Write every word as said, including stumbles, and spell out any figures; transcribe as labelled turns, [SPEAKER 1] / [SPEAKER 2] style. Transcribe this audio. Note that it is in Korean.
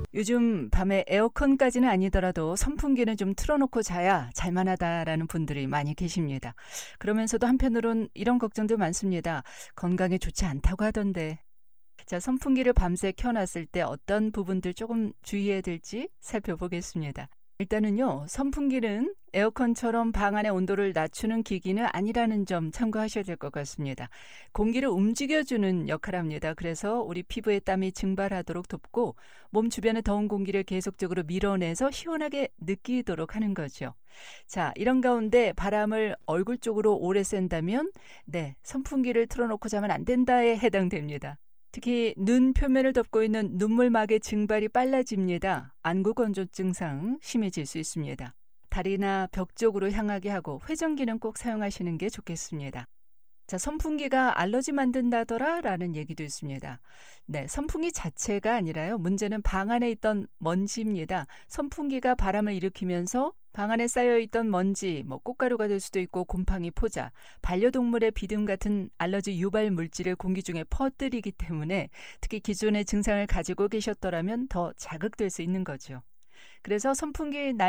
[SPEAKER 1] 요즘 밤에 에어컨까지는 아니더라도 선풍기는 좀 틀어놓고 자야 잘만하다라는 분들이 많이 계십니다. 그러면서도 한편으론 이런 걱정도 많습니다. 건강에 좋지 않다고 하던데. 자, 선풍기를 밤새 켜놨을 때 어떤 부분들 조금 주의해야 될지 살펴보겠습니다. 일단은요, 선풍기는 에어컨처럼 방 안의 온도를 낮추는 기기는 아니라는 점 참고하셔야 될 것 같습니다. 공기를 움직여주는 역할을 합니다. 그래서 우리 피부에 땀이 증발하도록 돕고 몸 주변의 더운 공기를 계속적으로 밀어내서 시원하게 느끼도록 하는 거죠. 자, 이런 가운데 바람을 얼굴 쪽으로 오래 쐰다면 네, 선풍기를 틀어놓고 자면 안 된다에 해당됩니다. 특히 눈 표면을 덮고 있는 눈물막의 증발이 빨라집니다. 안구 건조 증상 심해질 수 있습니다. 다리나 벽 쪽으로 향하게 하고 회전기는 꼭 사용하시는 게 좋겠습니다. 자, 선풍기가 알러지 만든다더라 라는 얘기도 있습니다. 네, 선풍기 자체가 아니라요. 문제는 방 안에 있던 먼지입니다. 선풍기가 바람을 일으키면서 방 안에 쌓여있던 먼지, 뭐 꽃가루가 될 수도 있고 곰팡이, 포자, 반려동물의 비듬 같은 알러지 유발 물질을 공기 중에 퍼뜨리기 때문에 특히 기존의 증상을 가지고 계셨더라면 더 자극될 수 있는 거죠. 그래서 선풍기 날